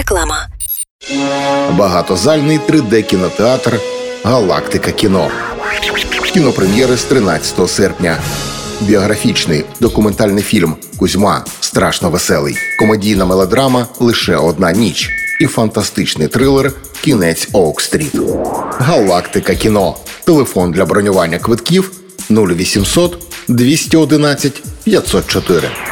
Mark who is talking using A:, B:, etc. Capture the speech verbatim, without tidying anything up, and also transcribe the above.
A: Реклама.
B: Багатозальний три де-кінотеатр «Галактика кіно». Кінопрем'єри з тринадцятого серпня. Біографічний документальний фільм «Кузьма. Страшно веселий». Комедійна мелодрама «Лише одна ніч». І фантастичний трилер «Кінець Оук-стріт». «Галактика кіно». Телефон для бронювання квитків нуль вісімсот двісті одинадцять п'ятсот чотири.